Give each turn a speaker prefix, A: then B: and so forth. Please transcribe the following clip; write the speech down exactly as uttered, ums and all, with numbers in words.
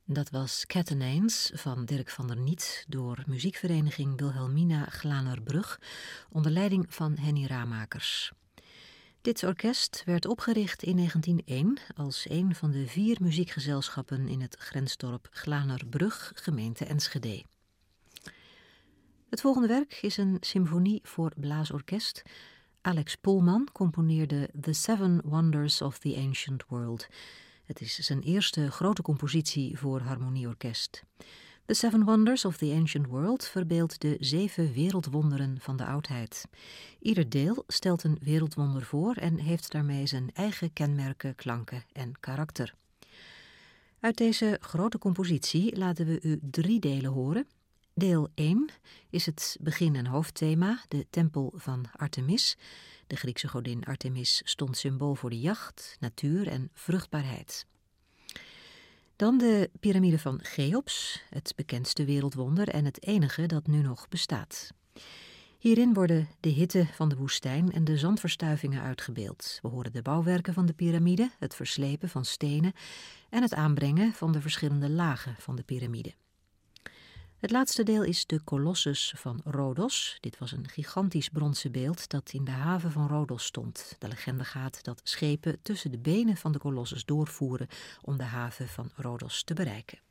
A: Dat was Catenanes van Dirk van der Niet door muziekvereniging Wilhelmina Glanerbrug onder leiding van Henny Ramakers. Dit orkest werd opgericht in negentien één als een van de vier muziekgezelschappen in het grensdorp Glanerbrug, gemeente Enschede. Het volgende werk is een symfonie voor blaasorkest. Alex Poelman componeerde The Seven Wonders of the Ancient World. Het is zijn eerste grote compositie voor harmonieorkest. The Seven Wonders of the Ancient World verbeeldt de zeven wereldwonderen van de oudheid. Ieder deel stelt een wereldwonder voor en heeft daarmee zijn eigen kenmerken, klanken en karakter. Uit deze grote compositie laten we u drie delen horen. Deel één is het begin- en hoofdthema, de tempel van Artemis. De Griekse godin Artemis stond symbool voor de jacht, natuur en vruchtbaarheid. Dan de piramide van Cheops, het bekendste wereldwonder en het enige dat nu nog bestaat. Hierin worden de hitte van de woestijn en de zandverstuivingen uitgebeeld. We horen de bouwwerken van de piramide, het verslepen van stenen en het aanbrengen van de verschillende lagen van de piramide. Het laatste deel is de Colossus van Rhodos. Dit was een gigantisch bronzen beeld dat in de haven van Rhodos stond. De legende gaat dat schepen tussen de benen van de Colossus doorvoeren om de haven van Rhodos te bereiken.